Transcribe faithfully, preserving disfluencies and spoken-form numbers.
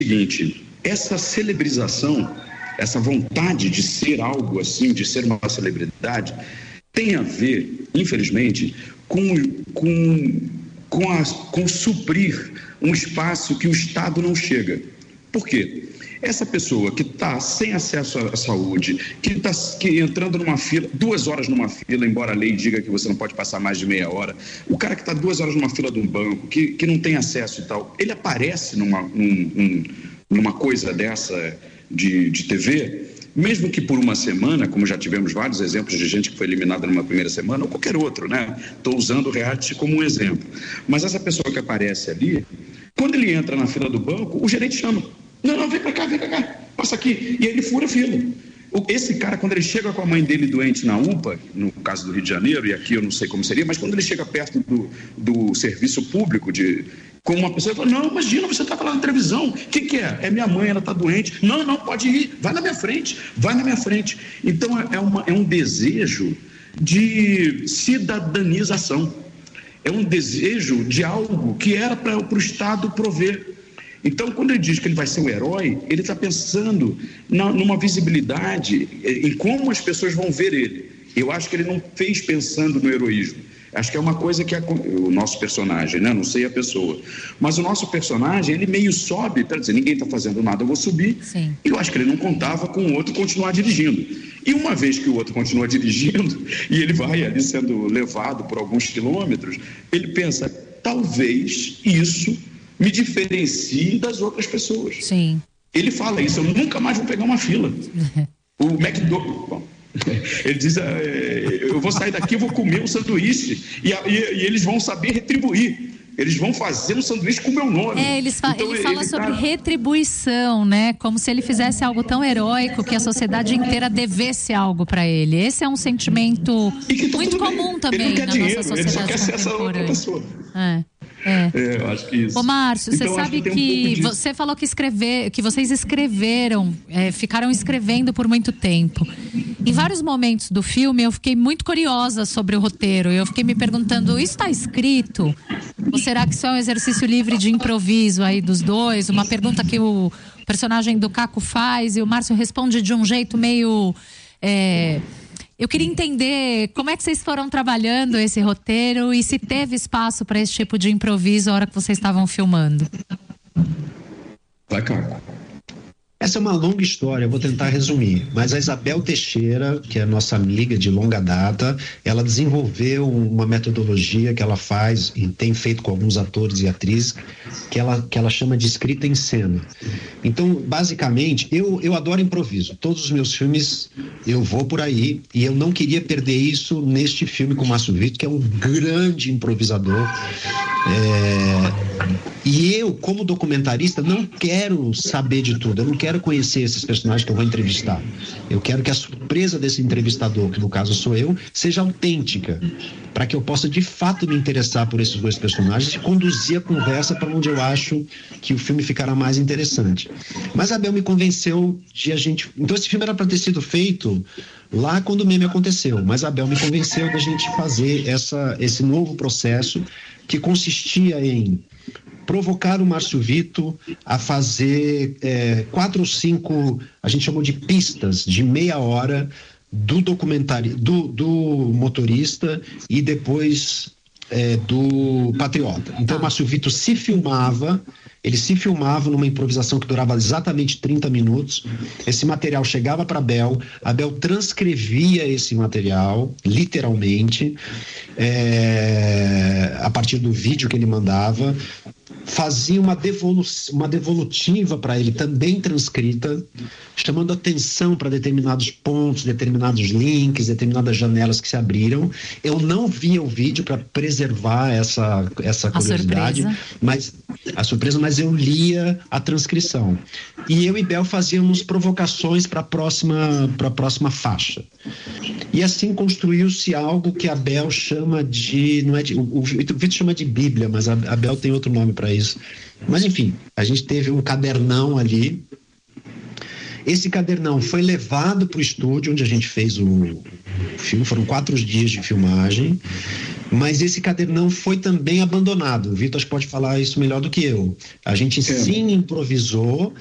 seguinte, essa celebrização, essa vontade de ser algo assim, de ser uma celebridade, tem a ver, infelizmente, com, com, com, a, com suprir um espaço que o Estado não chega. Por quê? Essa pessoa que está sem acesso à saúde, que está entrando numa fila, duas horas numa fila, embora a lei diga que você não pode passar mais de meia hora, o cara que está duas horas numa fila de um banco, que, que não tem acesso e tal, ele aparece numa, num, um, numa coisa dessa de, de T V, mesmo que por uma semana, como já tivemos vários exemplos de gente que foi eliminada numa primeira semana, ou qualquer outro, né? Estou usando o reality como um exemplo. Mas essa pessoa que aparece ali, quando ele entra na fila do banco, o gerente chama. Não, não, vem pra cá, vem pra cá, passa aqui. E aí ele fura a fila. Esse cara, quando ele chega com a mãe dele doente na U P A, no caso do Rio de Janeiro, e aqui eu não sei como seria, mas quando ele chega perto do, do serviço público, de, com uma pessoa, ele fala, não, imagina, você estava lá na televisão, quem que é? É minha mãe, ela está doente. Não, não, pode ir, vai na minha frente, vai na minha frente. Então é, uma, é um desejo de cidadanização. É um desejo de algo que era para o Estado prover. Então, quando ele diz que ele vai ser um herói, ele está pensando na, numa visibilidade, em como as pessoas vão ver ele. Eu acho que ele não fez pensando no heroísmo. Acho que é uma coisa que é o nosso personagem, né? Não sei a pessoa. Mas o nosso personagem, ele meio sobe, para dizer, ninguém está fazendo nada, eu vou subir. Sim. E eu acho que ele não contava com o outro continuar dirigindo. E uma vez que o outro continua dirigindo, e ele vai ali sendo levado por alguns quilômetros, ele pensa, talvez isso me diferencie das outras pessoas. Sim. Ele fala isso, eu nunca mais vou pegar uma fila. O McDonald's, bom, ele diz, eu vou sair daqui, eu vou comer um sanduíche e, e, e eles vão saber retribuir. Eles vão fazer um sanduíche com o meu nome. É, eles fa- então, ele ele fala ele sobre tá... retribuição, né? Como se ele fizesse algo tão heróico que a sociedade inteira devesse algo para ele. Esse é um sentimento tá muito comum bem. também ele não quer na dinheiro, nossa sociedade ele só quer ser essa outra pessoa. É. É. É, eu acho que isso. Ô, Márcio, então, você sabe que, que, um você falou que, escrever, que vocês escreveram, é, ficaram escrevendo por muito tempo. Em vários momentos do filme eu fiquei muito curiosa sobre o roteiro. Eu fiquei me perguntando, isso está escrito? Ou será que isso é um exercício livre de improviso aí dos dois? Uma pergunta que o personagem do Caco faz e o Márcio responde de um jeito meio... É... Eu queria entender como é que vocês foram trabalhando esse roteiro e se teve espaço para esse tipo de improviso na hora que vocês estavam filmando. Vai, Caco. Essa é uma longa história, eu vou tentar resumir. Mas a Isabel Teixeira, que é nossa amiga de longa data, ela desenvolveu uma metodologia que ela faz e tem feito com alguns atores e atrizes, que ela, que ela chama de escrita em cena. Então, basicamente, eu, eu adoro improviso. Todos os meus filmes eu vou por aí e eu não queria perder isso neste filme com o Márcio Vitor, que é um grande improvisador. É... E eu, como documentarista, não quero saber de tudo, eu não quero conhecer esses personagens que eu vou entrevistar. Eu quero que a surpresa desse entrevistador, que no caso sou eu, seja autêntica, para que eu possa de fato me interessar por esses dois personagens e conduzir a conversa para onde eu acho que o filme ficará mais interessante. Mas a Abel me convenceu de a gente... Então esse filme era para ter sido feito lá quando o meme aconteceu, mas a Abel me convenceu de a gente fazer essa, esse novo processo que consistia em provocar o Márcio Vitor a fazer é, quatro ou cinco, a gente chamou de pistas de meia hora do documentário, do, do motorista e depois é, do patriota. Então o Márcio Vitor se filmava, ele se filmava numa improvisação que durava exatamente trinta minutos. Esse material chegava para a Abel, a Abel transcrevia esse material, literalmente, é, a partir do vídeo que ele mandava, fazia uma, devolu uma devolutiva para ele, também transcrita, chamando atenção para determinados pontos, determinados links, determinadas janelas que se abriram. Eu não via o vídeo para preservar essa, essa curiosidade, surpresa. mas a surpresa, mas eu lia a transcrição. E eu e Bel fazíamos provocações para a próxima, para a próxima faixa. E assim construiu-se algo que a Bel chama de, não é de, o, o Vitor chama de Bíblia, mas a, a Bel tem outro nome para isso. Mas enfim, a gente teve um cadernão ali. Esse cadernão foi levado para o estúdio onde a gente fez o filme, foram quatro dias de filmagem. Mas esse cadernão foi também abandonado. O Vitor acho que pode falar isso melhor do que eu. A gente É. sim improvisou,